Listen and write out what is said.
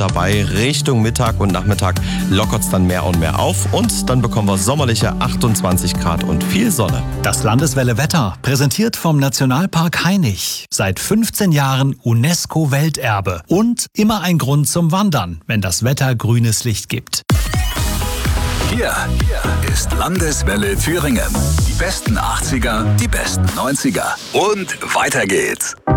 dabei. Richtung Mittag und Nachmittag lockert es dann mehr und mehr auf und dann bekommen wir sommerliche 28 Grad und viel Sonne. Das Landeswelle Wetter, präsentiert vom Nationalpark Hainich. Seit 15 Jahren UNESCO-Welterbe und immer ein Grund zum Wandern, wenn das Wetter grünes Licht gibt. Hier ist Landeswelle Thüringen. Die besten 80er, die besten 90er und weiter geht's.